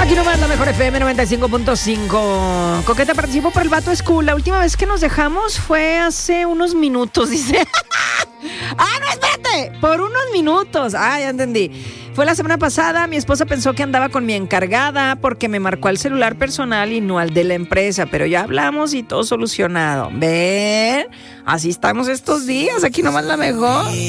Aquí nomás la mejor FM 95.5. Coqueta participó por el Vato School. La última vez que nos dejamos fue hace unos minutos, dice. ¡Ah, no, espérate! Por unos minutos. Ah, ya entendí. Fue la semana pasada. Mi esposa pensó que andaba con mi encargada porque me marcó al celular personal y no al de la empresa. Pero ya hablamos y todo solucionado. ¿Ven? Así estamos estos días. Aquí nomás la mejor.